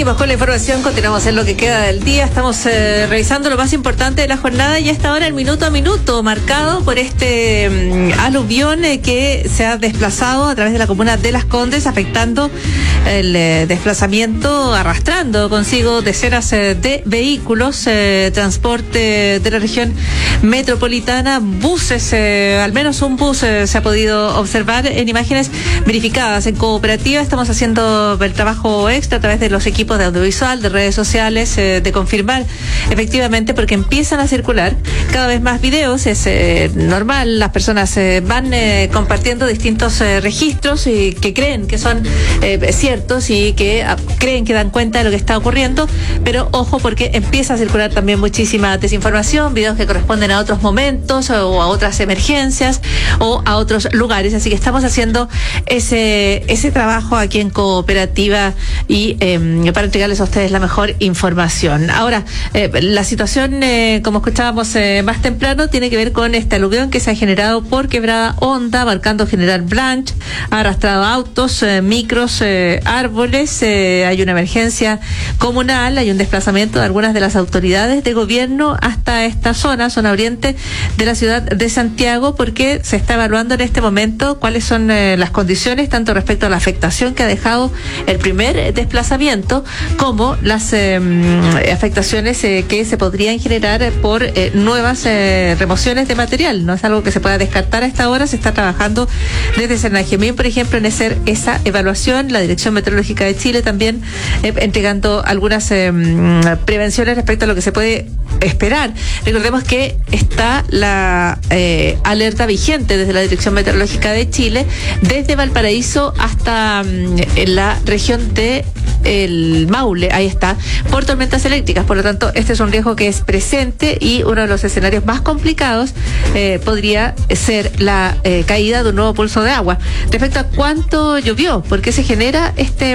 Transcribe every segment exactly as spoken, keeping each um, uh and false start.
Seguimos con la información, continuamos en lo que queda del día. Estamos eh, revisando lo más importante de la jornada y hasta ahora el minuto a minuto marcado por este um, aluvión eh, que se ha desplazado a través de la comuna de Las Condes, afectando el eh, desplazamiento, arrastrando consigo decenas eh, de vehículos, eh, transporte de la región metropolitana, buses, eh, al menos un bus eh, se ha podido observar en imágenes verificadas en Cooperativa. Estamos haciendo el trabajo extra a través de los equipos de audiovisual, de redes sociales, eh, de confirmar efectivamente, porque empiezan a circular cada vez más videos. Es eh, normal, las personas eh, van eh, compartiendo distintos eh, registros y que creen que son eh, ciertos y que ah, creen que dan cuenta de lo que está ocurriendo, pero ojo, porque empieza a circular también muchísima desinformación, videos que corresponden a otros momentos o a otras emergencias o a otros lugares, así que estamos haciendo ese ese trabajo aquí en Cooperativa y eh, para entregarles a ustedes la mejor información. Ahora, eh, la situación, eh, como escuchábamos eh, más temprano, tiene que ver con este aluvión que se ha generado por Quebrada Honda, abarcando General Blanch, ha arrastrado autos, eh, micros, eh, árboles, eh, hay una emergencia comunal, hay un desplazamiento de algunas de las autoridades de gobierno hasta esta zona, zona oriente de la ciudad de Santiago, porque se está evaluando en este momento cuáles son eh, las condiciones, tanto respecto a la afectación que ha dejado el primer desplazamiento, como las eh, afectaciones eh, que se podrían generar por eh, nuevas eh, remociones de material. No es algo que se pueda descartar a esta hora, se está trabajando desde Senagemién, por ejemplo, en hacer esa evaluación. La Dirección Meteorológica de Chile también eh, entregando algunas eh, prevenciones respecto a lo que se puede esperar. Recordemos que está la eh, alerta vigente desde la Dirección Meteorológica de Chile, desde Valparaíso hasta mm, la región de el Maule, ahí está, por tormentas eléctricas. Por lo tanto, este es un riesgo que es presente y uno de los escenarios más complicados eh, podría ser la eh, caída de un nuevo pulso de agua. Respecto a cuánto llovió, por qué se genera este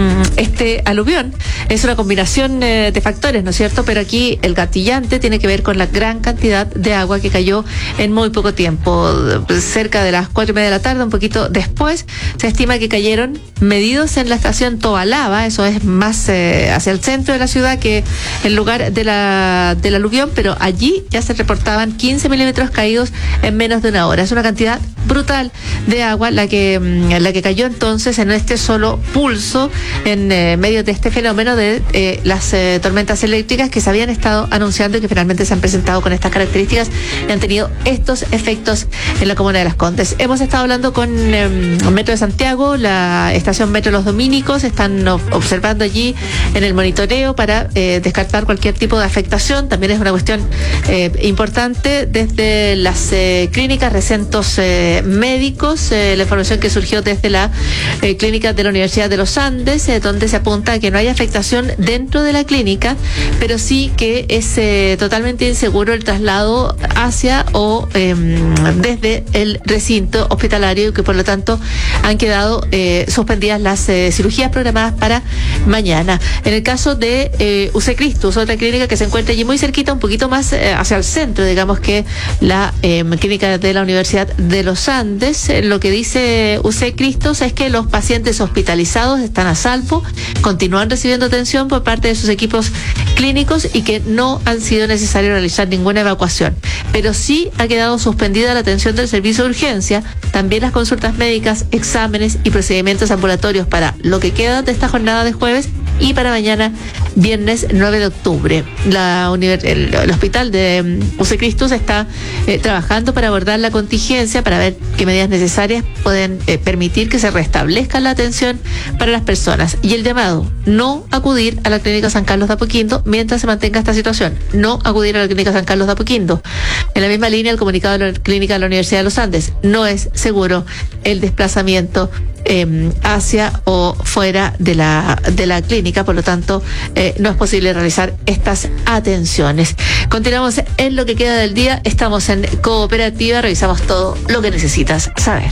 este aluvión, es una combinación eh, de factores, ¿no es cierto? Pero aquí el gatillante tiene que ver con la gran cantidad de agua que cayó en muy poco tiempo, cerca de las cuatro y media de la tarde, un poquito después. Se estima que cayeron, medidos en la estación Tobalaba, eso es más eh, hacia el centro de la ciudad que el lugar de la del aluvión, pero allí ya se reportaban quince milímetros caídos en menos de una hora. Es una cantidad brutal de agua la que la que cayó entonces en este solo pulso, en eh, medio de este fenómeno de eh, las eh, tormentas eléctricas que se habían estado anunciando y que finalmente se han presentado con estas características y han tenido estos efectos en la comuna de Las Condes. Hemos estado hablando con eh, Metro de Santiago, la estación Metro Los Dominicos, están observando allí en el monitoreo para eh, descartar cualquier tipo de afectación. También es una cuestión eh, importante desde las eh, clínicas, recintos eh, médicos, eh, la información que surgió desde la eh, clínica de la Universidad de los Andes, eh, donde se apunta a que no hay afectación dentro de la clínica, pero sí que es eh, totalmente inseguro el traslado hacia o eh, desde el recinto hospitalario, y que por lo tanto han quedado eh, suspendidas las eh, cirugías programadas para mañana. En el caso de eh, U C Cristus, otra clínica que se encuentra allí muy cerquita, un poquito más eh, hacia el centro, digamos, que la eh, clínica de la Universidad de los Andes, eh, lo que dice U C Cristus es que los pacientes hospitalizados están a salvo, continúan recibiendo atención por parte de sus equipos clínicos y que no han sido necesario realizar ninguna evacuación. Pero sí ha quedado suspendida la atención del servicio de urgencia, también las consultas médicas, exámenes y procedimientos ambulatorios para lo que queda de esta jornada de jueves y para mañana, viernes nueve de octubre. La univers- el, el hospital de um, U C Cristus está eh, trabajando para abordar la contingencia, para ver qué medidas necesarias pueden eh, permitir que se restablezca la atención para las personas. Y el llamado, no acudir a la clínica San Carlos de Apoquindo mientras se mantenga esta situación. No acudir a la clínica San Carlos de Apoquindo. En la misma línea, el comunicado de la clínica de la Universidad de los Andes. No es seguro el desplazamiento Eh, hacia o fuera de la de la clínica, por lo tanto eh, no es posible realizar estas atenciones. Continuamos en lo que queda del día, estamos en Cooperativa, revisamos todo lo que necesitas saber.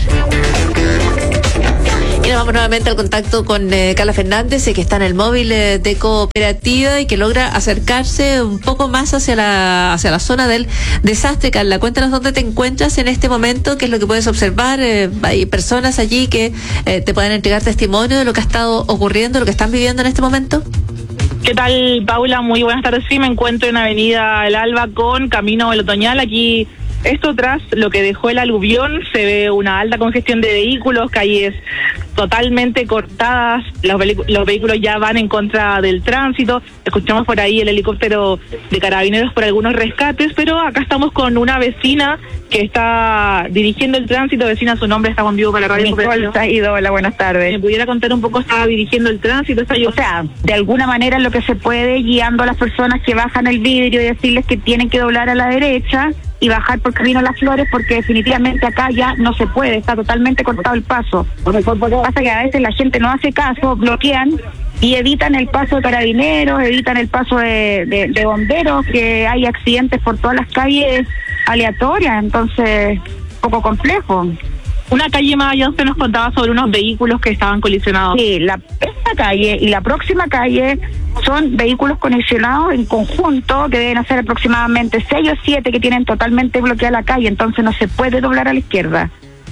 Y nos vamos nuevamente al contacto con eh, Carla Fernández, eh, que está en el móvil eh, de Cooperativa y que logra acercarse un poco más hacia la hacia la zona del desastre. Carla, cuéntanos dónde te encuentras en este momento, qué es lo que puedes observar. Eh, hay personas allí que eh, te pueden entregar testimonio de lo que ha estado ocurriendo, lo que están viviendo en este momento. ¿Qué tal, Paula? Muy buenas tardes. Sí, me encuentro en Avenida El Alba con Camino El Otoñal. Aquí, esto tras lo que dejó el aluvión, se ve una alta congestión de vehículos, calles totalmente cortadas, los, los vehículos ya van en contra del tránsito. Escuchamos por ahí el helicóptero de Carabineros por algunos rescates, pero acá estamos con una vecina que está dirigiendo el tránsito. Vecina, su nombre, está conmigo para la radio. Nicole, hola, buenas tardes. ¿Me pudiera contar un poco? Estaba dirigiendo el tránsito. Está yo... O sea, de alguna manera lo que se puede, guiando a las personas que bajan el vidrio y decirles que tienen que doblar a la derecha y bajar por Camino Las Flores, porque definitivamente acá ya no se puede, está totalmente cortado el paso. Pasa que a veces la gente no hace caso, bloquean y evitan el paso de Carabineros, evitan el paso de, de, de bomberos, que hay accidentes por todas las calles aleatorias, entonces poco complejo. Una calle más allá usted nos contaba sobre unos vehículos que estaban colisionados. Sí, la, esta calle y la próxima calle son vehículos colisionados en conjunto, que deben hacer aproximadamente seis o siete que tienen totalmente bloqueada la calle, entonces no se puede doblar a la izquierda.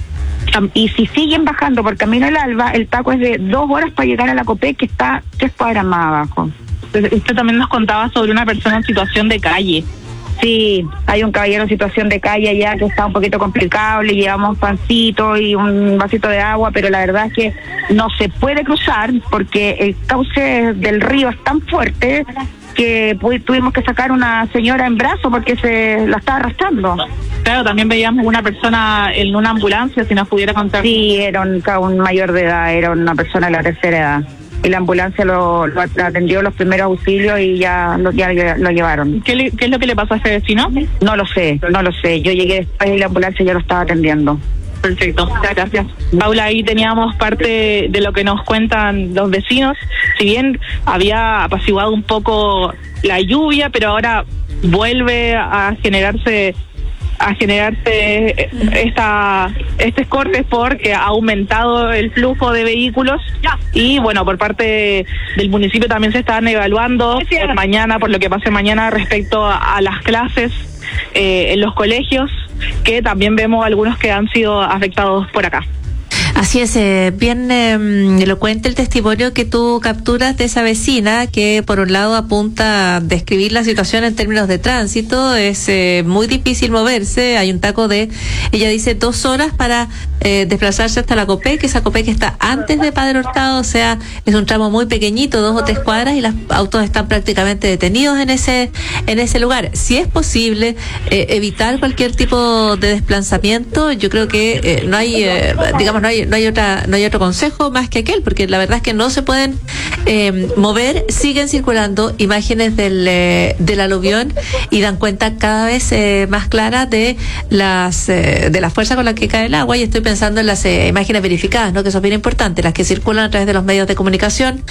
Y si siguen bajando por Camino El Alba, el taco es de dos horas para llegar a la Copec, que está tres cuadras más abajo. Usted también nos contaba sobre una persona en situación de calle. Sí, hay un caballero en situación de calle allá que está un poquito complicado, le llevamos pancito y un vasito de agua, pero la verdad es que no se puede cruzar porque el cauce del río es tan fuerte que tuvimos que sacar una señora en brazo porque se la estaba arrastrando. Claro, también veíamos una persona en una ambulancia, si nos pudiera contar. Sí, era un, un mayor de edad, era una persona de la tercera edad. Y la ambulancia lo, lo atendió los primeros auxilios y ya lo, ya lo llevaron. ¿Qué, le, ¿Qué es lo que le pasó a ese vecino? No lo sé, no lo sé. Yo llegué después y la ambulancia ya lo estaba atendiendo. Perfecto, gracias. Paula, ahí teníamos parte de lo que nos cuentan los vecinos. Si bien había apaciguado un poco la lluvia, pero ahora vuelve a generarse a generarse esta estos cortes porque ha aumentado el flujo de vehículos y bueno, por parte del municipio también se están evaluando por mañana, por lo que pase mañana respecto a, a las clases eh, en los colegios, que también vemos algunos que han sido afectados por acá. Así es, eh, bien eh, elocuente el testimonio que tú capturas de esa vecina que por un lado apunta a describir la situación en términos de tránsito. Es eh, muy difícil moverse, hay un taco de, ella dice, dos horas para eh, desplazarse hasta la Copec, que esa Copec está antes de Padre Hurtado, o sea, es un tramo muy pequeñito, dos o tres cuadras, y los autos están prácticamente detenidos en ese en ese lugar. Si es posible eh, evitar cualquier tipo de desplazamiento, yo creo que eh, no hay, eh, digamos, no hay no hay otra no hay otro consejo más que aquel, porque la verdad es que no se pueden eh, mover. Siguen circulando imágenes del eh, del aluvión y dan cuenta cada vez eh, más clara de las eh, de la fuerza con la que cae el agua, y estoy pensando en las eh, imágenes verificadas, ¿no?, que son bien importantes, las que circulan a través de los medios de comunicación.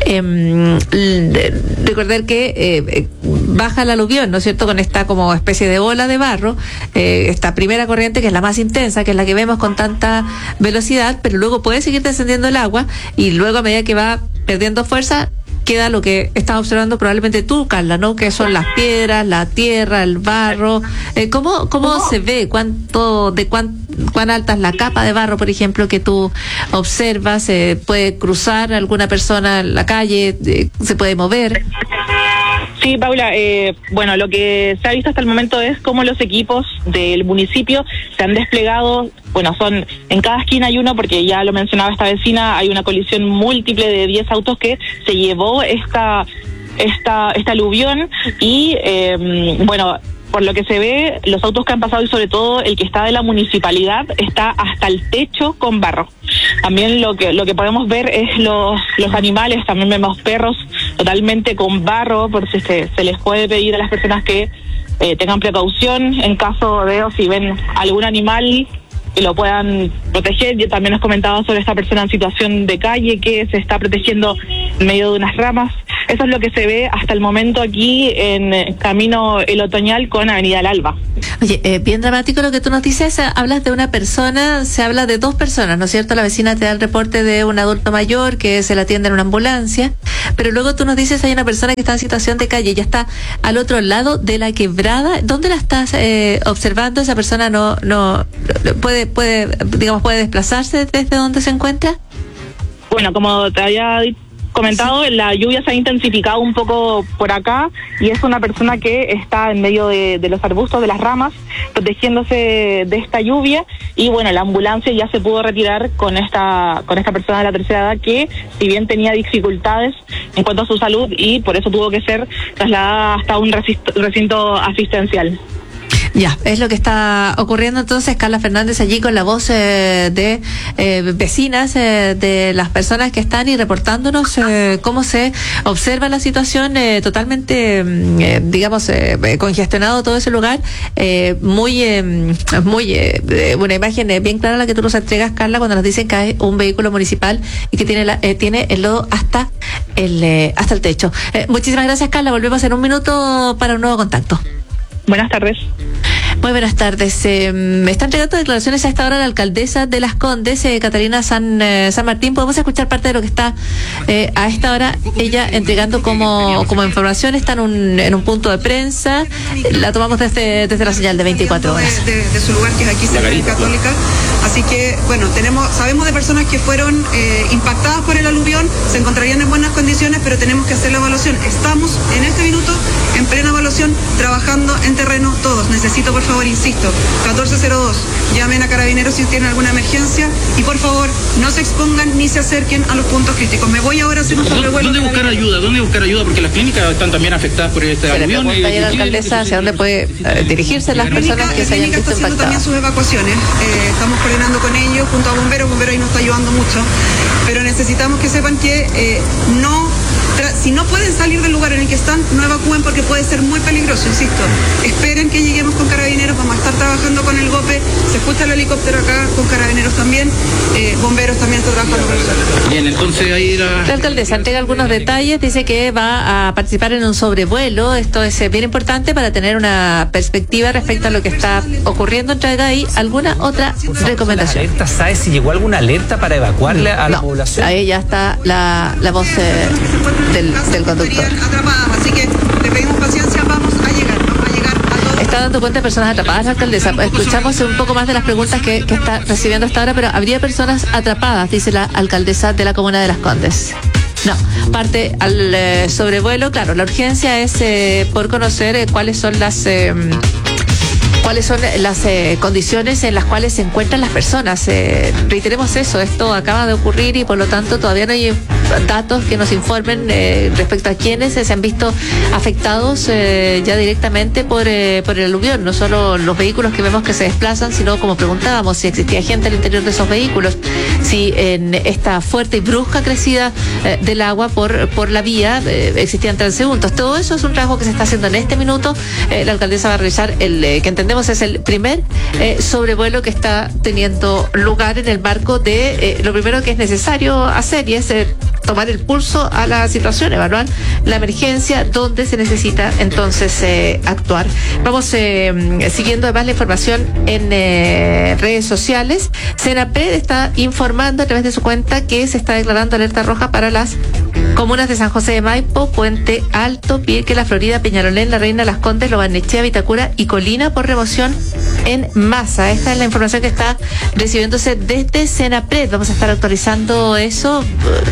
Eh, recordar que eh, baja el aluvión, ¿no es cierto?, con esta como especie de ola de barro, eh, esta primera corriente que es la más intensa, que es la que vemos con tanta velocidad, pero luego puede seguir descendiendo el agua y luego a medida que va perdiendo fuerza queda lo que estás observando probablemente tú, Carla, ¿no?, que son las piedras, la tierra, el barro. Eh, ¿Cómo cómo se ve? ¿Cuánto de cuán, cuán alta es la capa de barro, por ejemplo, que tú observas? Eh, ¿Puede cruzar alguna persona en la calle? Eh, ¿Se puede mover? Sí, Paula, eh, bueno, lo que se ha visto hasta el momento es cómo los equipos del municipio se han desplegado. Bueno, son en cada esquina hay uno, porque ya lo mencionaba esta vecina, hay una colisión múltiple de diez autos que se llevó esta esta esta aluvión y eh, bueno, por lo que se ve, los autos que han pasado y sobre todo el que está de la municipalidad está hasta el techo con barro. También lo que lo que podemos ver es los los animales, también vemos perros totalmente con barro, por si se, se les puede pedir a las personas que eh, tengan precaución en caso de, o si ven algún animal, que lo puedan proteger. Yo también nos comentaba sobre esta persona en situación de calle que se está protegiendo en medio de unas ramas. Eso es lo que se ve hasta el momento aquí en Camino El Otoñal con Avenida El Alba. Oye, eh, bien dramático lo que tú nos dices. Hablas de una persona, se habla de dos personas, ¿no es cierto? La vecina te da el reporte de un adulto mayor que se le atiende en una ambulancia, pero luego tú nos dices hay una persona que está en situación de calle, ya está al otro lado de la quebrada. ¿Dónde la estás eh, observando? ¿Esa persona no no puede puede digamos puede desplazarse desde donde se encuentra? Bueno, como te había dicho, comentado, la lluvia se ha intensificado un poco por acá y es una persona que está en medio de, de los arbustos, de las ramas, protegiéndose de esta lluvia. Y bueno, la ambulancia ya se pudo retirar con esta con esta persona de la tercera edad que, si bien tenía dificultades en cuanto a su salud, y por eso tuvo que ser trasladada hasta un recinto asistencial. Ya, es lo que está ocurriendo entonces. Carla Fernández allí con la voz eh, de eh, vecinas, eh, de las personas que están y reportándonos eh, cómo se observa la situación, eh, totalmente, eh, digamos, eh, congestionado todo ese lugar. Eh, muy, eh, muy, eh, una imagen eh, bien clara la que tú nos entregas, Carla, cuando nos dicen que hay un vehículo municipal y que tiene, la, eh, tiene el lodo hasta el, eh, hasta el techo. Eh, muchísimas gracias, Carla. Volvemos en un minuto para un nuevo contacto. Buenas tardes. Muy buenas tardes. Eh, me está entregando declaraciones a esta hora la alcaldesa de Las Condes, eh, Catalina San, eh, San Martín. Podemos escuchar parte de lo que está eh, a esta hora ella entregando como, como información. Está en un, en un punto de prensa. La tomamos desde, desde la señal de veinticuatro horas. De, de, de su lugar, que es aquí cerca de Católica. Así que, bueno, tenemos, sabemos de personas que fueron eh, impactadas por el aluvión, se encontrarían en buenas condiciones, pero tenemos que hacer la evaluación. Estamos en este minuto en plena evaluación, trabajando en terreno todos. Necesito, por favor, insisto, catorce cero dos, llamen a Carabineros si tienen alguna emergencia y, por favor, no se expongan ni se acerquen a los puntos críticos. Me voy ahora a hacer un sobrevuelo. ¿Dónde buscar ayuda? ¿Dónde buscar ayuda? Porque las clínicas están también afectadas por este se aluvión. Le pregunta a la alcaldesa hacia dónde puede eh, dirigirse las personas que se hayan visto impactadas. La clínica está haciendo también impactadas. sus evacuaciones. Eh, estamos coordinando con ellos junto a bomberos. Bomberos ahí nos está ayudando mucho. Pero necesitamos que sepan que eh, no... Si no pueden salir del lugar en el que están, no evacúen porque puede ser muy peligroso, insisto. Esperen que lleguemos con Carabineros, vamos a estar trabajando con el GOPE, se escucha el helicóptero acá, con Carabineros también, eh, bomberos también están trabajando con nosotros. Bien, entonces ahí la... La alcaldesa entrega algunos detalles, dice que va a participar en un sobrevuelo. Esto es eh, bien importante para tener una perspectiva respecto a lo que está ocurriendo. Entrega ahí alguna otra recomendación. Alerta, ¿sabes si llegó alguna alerta para evacuarle a la no, población? Ahí ya está la, la voz eh, del, del conductor. Atrapadas, así que le pedimos paciencia, vamos a llegar, vamos a llegar a todos. Está dando cuenta de personas atrapadas, la alcaldesa. Escuchamos un poco más de las preguntas que, que está recibiendo hasta ahora, pero habría personas atrapadas, dice la alcaldesa de la comuna de Las Condes. No, parte al eh, sobrevuelo. Claro, la urgencia es eh, por conocer eh, cuáles son las... Eh, cuáles son las eh, condiciones en las cuales se encuentran las personas. Eh, reiteremos eso, esto acaba de ocurrir y por lo tanto todavía no hay datos que nos informen eh, respecto a quienes eh, se han visto afectados eh, ya directamente por, eh, por el aluvión. No solo los vehículos que vemos que se desplazan, sino, como preguntábamos, si existía gente al interior de esos vehículos, si en esta fuerte y brusca crecida eh, del agua por, por la vía eh, existían transeúntes. Todo eso es un trabajo que se está haciendo en este minuto. Eh, la alcaldesa va a realizar el eh, que entendemos es el primer eh, sobrevuelo que está teniendo lugar en el marco de eh, lo primero que es necesario hacer, y es eh, tomar el pulso a la situación, evaluar la emergencia, donde se necesita entonces eh, actuar. Vamos eh, siguiendo además la información en eh, redes sociales. Senapred está informando a través de su cuenta que se está declarando alerta roja para las comunas de San José de Maipo, Puente Alto, Pirque, La Florida, Peñalolén, La Reina, Las Condes, Lo Barnechea, Vitacura y Colina por remoción en masa. Esta es la información que está recibiéndose desde Senapred. Vamos a estar actualizando eso.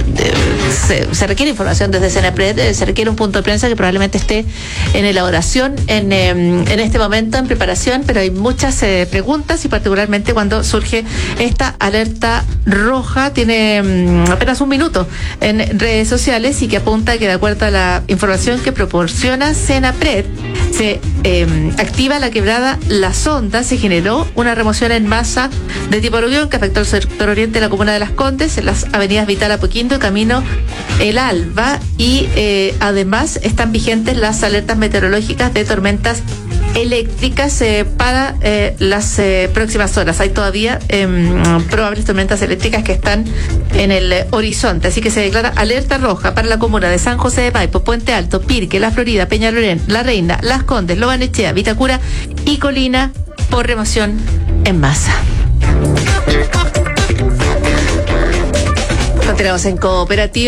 Se, se requiere información desde Senapred, se requiere un punto de prensa que probablemente esté en elaboración en, en este momento, en preparación, pero hay muchas eh, preguntas, y particularmente cuando surge esta alerta roja. Tiene um, apenas un minuto en redes sociales y que apunta que, de acuerdo a la información que proporciona Senapred, se eh, activa la quebrada La Sonda. Se generó una remoción en masa de tipo aluvión que afectó el sector oriente de la comuna de Las Condes, en las avenidas Vital Apoquindo y Camino El Alba, y eh, además están vigentes las alertas meteorológicas de tormentas eléctricas eh, para eh, las eh, próximas horas. Hay todavía eh, probables tormentas eléctricas que están en el eh, horizonte, así que se declara alerta roja para la comuna de San José de Maipo, Puente Alto, Pirque, La Florida, Peñalolén, La Reina, Las Condes, Lo Barnechea, Vitacura y Colina por remoción en masa. Continuamos en Cooperativa.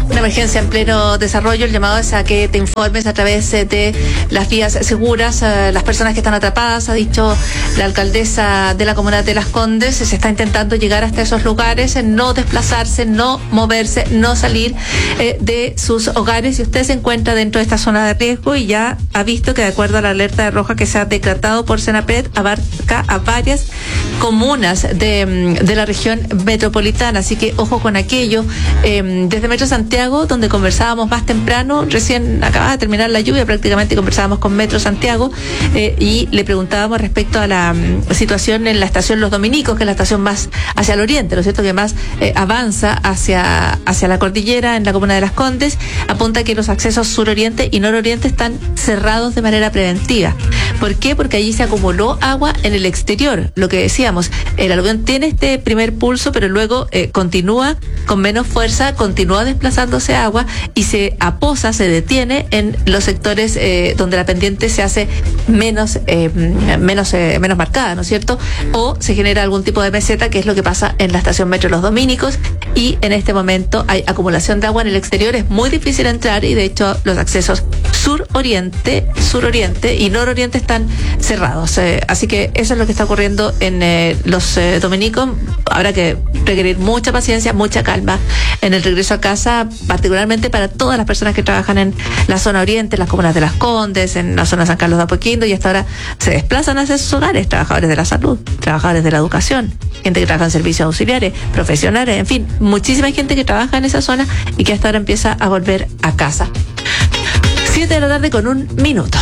Una emergencia en pleno desarrollo. El llamado es a que te informes a través de las vías seguras. Las personas que están atrapadas, ha dicho la alcaldesa de la comuna de Las Condes, se está intentando llegar hasta esos lugares, no desplazarse, no moverse, no salir eh, de sus hogares. Si usted se encuentra dentro de esta zona de riesgo y ya ha visto que de acuerdo a la alerta roja que se ha decretado por Senapred, abarca a varias comunas de, de la región metropolitana. Así que ojo con aquello. Eh, desde Metro Santiago, donde conversábamos más temprano, recién acababa de terminar la lluvia, prácticamente conversábamos con Metro Santiago eh, y le preguntábamos respecto a la um, situación en la estación Los Dominicos, que es la estación más hacia el oriente, ¿no es cierto?, que más eh, avanza hacia, hacia la cordillera en la comuna de Las Condes. Apunta que los accesos suroriente y nororiente están cerrados de manera preventiva. ¿Por qué? Porque allí se acumuló agua en el exterior. Lo que decíamos, el aluvión tiene este primer pulso, pero luego eh, continúa con menos fuerza, continúa desplazándose agua y se aposa, se detiene en los sectores eh, donde la pendiente se hace menos eh, menos eh, menos marcada, ¿no es cierto? O se genera algún tipo de meseta, que es lo que pasa en la estación Metro Los Dominicos, y en este momento hay acumulación de agua en el exterior, es muy difícil entrar y de hecho los accesos sur-oriente, sur-oriente y nororiente están cerrados. Eh, así que eso es lo que está ocurriendo en eh, los eh, Dominicos. Habrá que requerir mucha paciencia, mucha calma en el regreso a casa, particularmente para todas las personas que trabajan en la zona oriente, en las comunas de Las Condes, en la zona de San Carlos de Apoquindo, y hasta ahora se desplazan hacia sus hogares, trabajadores de la salud, trabajadores de la educación, gente que trabaja en servicios auxiliares, profesionales, en fin, muchísima gente que trabaja en esa zona y que hasta ahora empieza a volver a casa. Siete de la tarde con un minuto.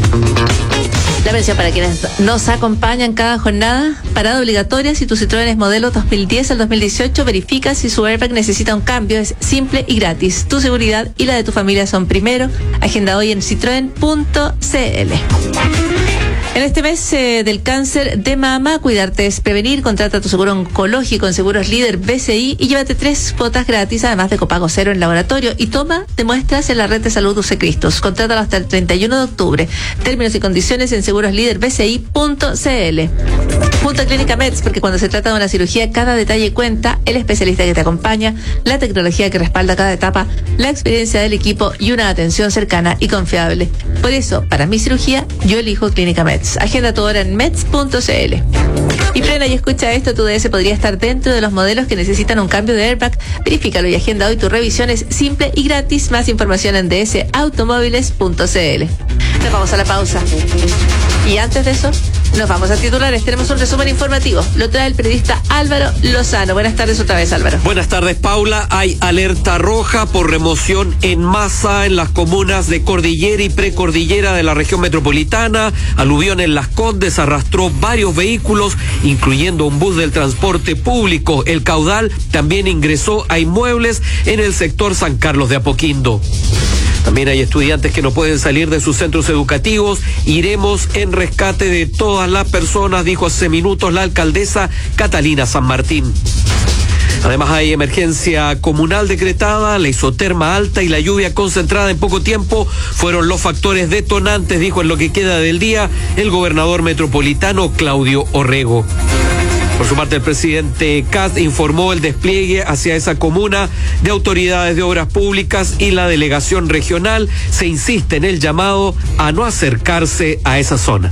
La mención para quienes nos acompañan cada jornada. Parada obligatoria si tu Citroën es modelo dos mil diez al dos mil dieciocho. Verifica si su airbag necesita un cambio. Es simple y gratis. Tu seguridad y la de tu familia son primero. Agenda hoy en citroen punto c l. En este mes eh, del cáncer de mama, cuidarte es prevenir. Contrata tu seguro oncológico en Seguros Líder B C I y llévate tres cuotas gratis, además de copago cero en laboratorio. Y toma de muestras en la red de salud U C Cristos. Contrátalo hasta el treinta y uno de octubre. Términos y condiciones en seguros líder b c i punto c l. Junto a Clínica Meds, porque cuando se trata de una cirugía, cada detalle cuenta. El especialista que te acompaña, la tecnología que respalda cada etapa, la experiencia del equipo y una atención cercana y confiable. Por eso, para mi cirugía, yo elijo Clínica Meds. Agenda tu hora en meds punto c l. Y frena y escucha esto, tu D S podría estar dentro de los modelos que necesitan un cambio de airbag. Verifícalo y agenda hoy. Tu revisión es simple y gratis. Más información en d s automóviles punto c l. Nos vamos a la pausa. Y antes de eso, nos vamos a titulares. Tenemos un resumen informativo. Lo trae el periodista Álvaro Lozano. Buenas tardes otra vez, Álvaro. Buenas tardes, Paula. Hay alerta roja por remoción en masa en las comunas de cordillera y precordillera de la región metropolitana. Aluvión en Las Condes arrastró varios vehículos, incluyendo un bus del transporte público. El caudal también ingresó a inmuebles en el sector San Carlos de Apoquindo. También hay estudiantes que no pueden salir de sus centros educativos. Iremos en rescate de todas las personas, dijo hace minutos la alcaldesa Catalina San Martín. Además hay emergencia comunal decretada, la isoterma alta y la lluvia concentrada en poco tiempo fueron los factores detonantes, dijo en lo que queda del día el gobernador metropolitano Claudio Orrego. Por su parte, el presidente Kast informó el despliegue hacia esa comuna de autoridades de obras públicas y la delegación regional. Se insiste en el llamado a no acercarse a esa zona.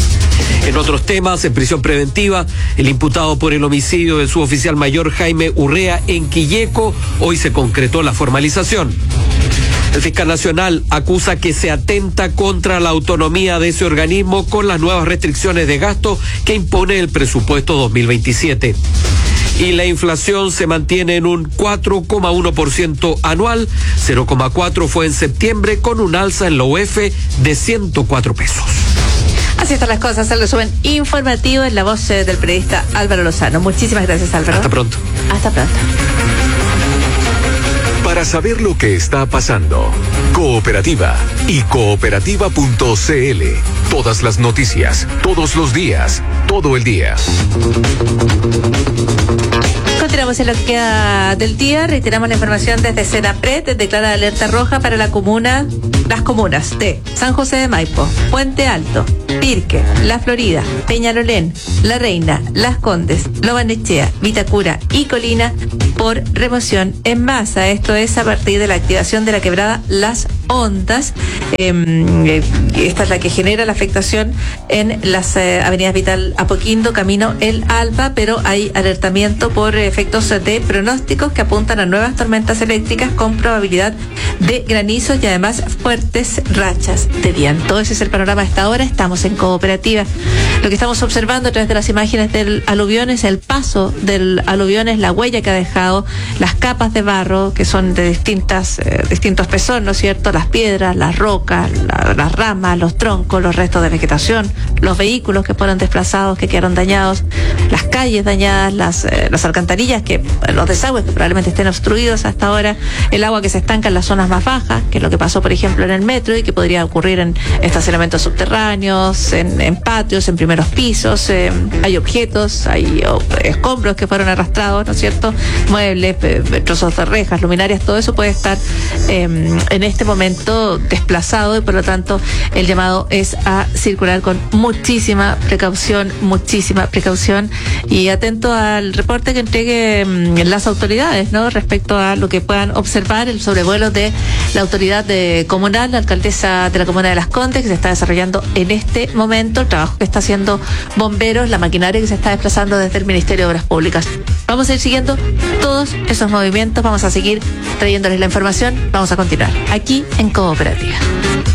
En otros temas, en prisión preventiva, el imputado por el homicidio del suboficial mayor Jaime Urrea en Quilleco, hoy se concretó la formalización. El fiscal nacional acusa que se atenta contra la autonomía de ese organismo con las nuevas restricciones de gasto que impone el presupuesto dos mil veintisiete. Y la inflación se mantiene en un cuatro coma uno por ciento anual, cero coma cuatro fue en septiembre, con un alza en la U E F de ciento cuatro pesos. Así están las cosas, el resumen informativo en la voz eh, del periodista Álvaro Lozano. Muchísimas gracias, Álvaro. Hasta pronto. Hasta pronto. Para saber lo que está pasando, Cooperativa y cooperativa punto c l. Todas las noticias, todos los días, todo el día. Continuamos en la que queda del día. Reiteramos la información desde Senapred. Declara alerta roja para la comuna, las comunas de San José de Maipo, Puente Alto, Pirque, La Florida, Peñalolén, La Reina, Las Condes, Lo Barnechea, Vitacura y Colina por remoción en masa. Esto es a partir de la activación de la quebrada Las Ondas. Eh, esta es la que genera la afectación en las eh, avenidas Vital Apoquindo, camino El Alba, pero hay alertamiento por efectos de pronósticos que apuntan a nuevas tormentas eléctricas con probabilidad de granizos y además fuertes rachas de viento. Ese es el panorama a esta hora. Estamos en Cooperativa. Lo que estamos observando a través de las imágenes del aluvión es el paso del aluvión, es la huella que ha dejado, las capas de barro que son de distintas eh, distinto espesor, ¿no es cierto? Las piedras, las rocas, la, las ramas, los troncos, los restos de vegetación, los vehículos que fueron desplazados, que quedaron dañados, las calles dañadas, las, eh, las alcantarillas, que los desagües que probablemente estén obstruidos hasta ahora, el agua que se estanca en las zonas más bajas, que es lo que pasó, por ejemplo, en el metro y que podría ocurrir en estacionamientos subterráneos, en, en patios, en primeros pisos. Eh, hay objetos, hay oh, escombros que fueron arrastrados, ¿no es cierto? Muebles, eh, trozos de rejas, luminarias, todo eso puede estar eh, en este momento desplazado y por lo tanto el llamado es a circular con muchísima precaución, muchísima precaución y atento al reporte que entreguen las autoridades, ¿no? Respecto a lo que puedan observar, el sobrevuelo de la autoridad de comunal, la alcaldesa de la comuna de Las Condes, que se está desarrollando en este momento, el trabajo que está haciendo bomberos, la maquinaria que se está desplazando desde el Ministerio de Obras Públicas. Vamos a ir siguiendo todos esos movimientos, vamos a seguir trayéndoles la información, vamos a continuar aquí en Cooperativa.